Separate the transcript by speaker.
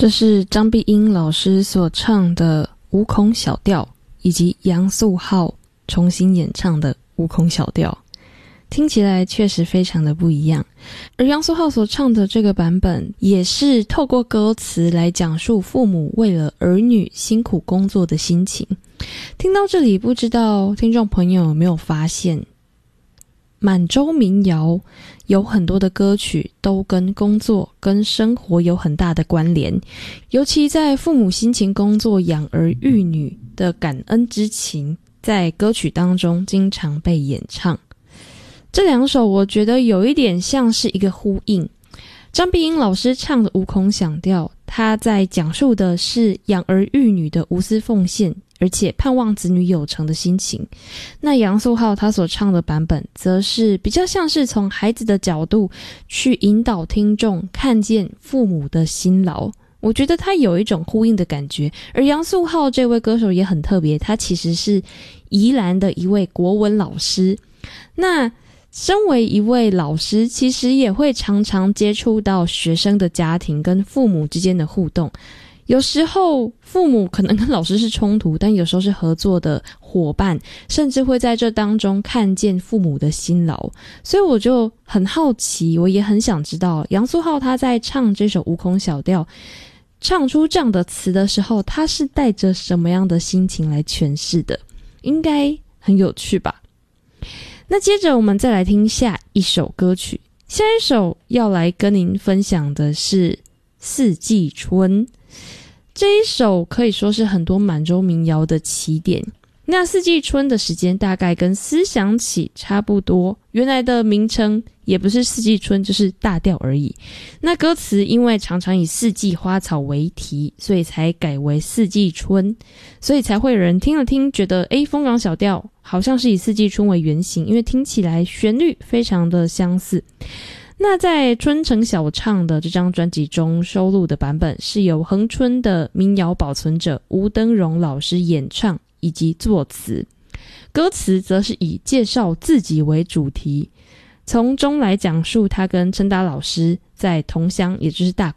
Speaker 1: 这是张碧英老师所唱的五孔小调，以及杨素浩重新演唱的五孔小调，听起来确实非常的不一样。而杨素浩所唱的这个版本也是透过歌词来讲述父母为了儿女辛苦工作的心情。听到这里，不知道听众朋友有没有发现，满洲民谣有很多的歌曲都跟工作跟生活有很大的关联，尤其在父母辛勤工作养儿育女的感恩之情，在歌曲当中经常被演唱。这两首我觉得有一点像是一个呼应。张碧英老师唱的五孔小调，他在讲述的是养儿育女的无私奉献，而且盼望子女有成的心情。那杨素浩他所唱的版本则是比较像是从孩子的角度去引导听众看见父母的辛劳，我觉得他有一种呼应的感觉。而杨素浩这位歌手也很特别，他其实是宜兰的一位国文老师。那身为一位老师，其实也会常常接触到学生的家庭跟父母之间的互动。有时候父母可能跟老师是冲突，但有时候是合作的伙伴，甚至会在这当中看见父母的辛劳。所以我就很好奇，我也很想知道杨素浩他在唱这首五孔小调，唱出这样的词的时候，他是带着什么样的心情来诠释的，应该很有趣吧。那接着我们再来听下一首歌曲，下一首要来跟您分享的是四季春。这一首可以说是很多满洲民谣的起点。那四季春的时间大概跟思想起差不多，原来的名称也不是四季春，就是大调而已。那歌词因为常常以四季花草为题，所以才改为四季春，所以才会有人听了听觉得风港小调好像是以四季春为原型，因为听起来旋律非常的相似。那在春城小唱的这张专辑中收录的版本是由恒春的民谣保存者吴登荣老师演唱以及作词，歌词则是以介绍自己为主题，从中来讲述他跟陈达老师在同乡也就是大